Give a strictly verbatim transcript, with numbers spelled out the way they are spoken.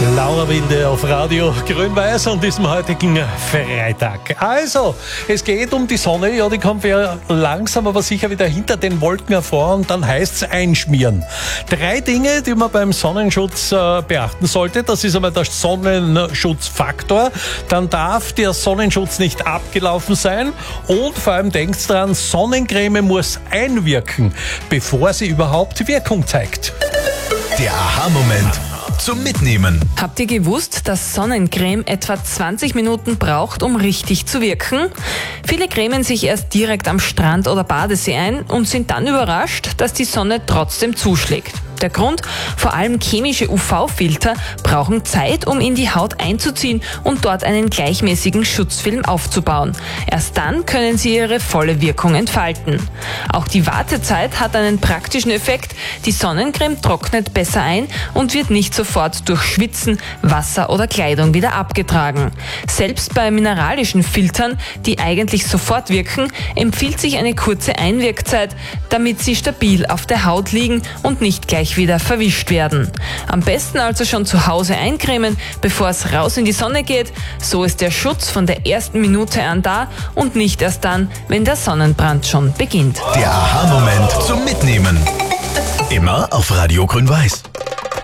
Laura Wilde auf Radio Grün-Weiß an diesem heutigen Freitag. Also, es geht um die Sonne. Ja, die kommt ja langsam, aber sicher wieder hinter den Wolken hervor und dann heißt es einschmieren. Drei Dinge, die man beim Sonnenschutz äh, beachten sollte. Das ist einmal der Sonnenschutzfaktor. Dann darf der Sonnenschutz nicht abgelaufen sein. Und vor allem denkt dran, Sonnencreme muss einwirken, bevor sie überhaupt Wirkung zeigt. Der Aha-Moment zum Mitnehmen. Habt ihr gewusst, dass Sonnencreme etwa zwanzig Minuten braucht, um richtig zu wirken? Viele cremen sich erst direkt am Strand oder Badesee ein und sind dann überrascht, dass die Sonne trotzdem zuschlägt. Der Grund? Vor allem chemische U V-Filter brauchen Zeit, um in die Haut einzuziehen und dort einen gleichmäßigen Schutzfilm aufzubauen. Erst dann können sie ihre volle Wirkung entfalten. Auch die Wartezeit hat einen praktischen Effekt. Die Sonnencreme trocknet besser ein und wird nicht sofort durch Schwitzen, Wasser oder Kleidung wieder abgetragen. Selbst bei mineralischen Filtern, die eigentlich sofort wirken, empfiehlt sich eine kurze Einwirkzeit, damit sie stabil auf der Haut liegen und nicht gleich wieder verwischt werden. Am besten also schon zu Hause eincremen, bevor es raus in die Sonne geht. So ist der Schutz von der ersten Minute an da und nicht erst dann, wenn der Sonnenbrand schon beginnt. Der Aha-Moment zum Mitnehmen. Immer auf Radio Grün-Weiß.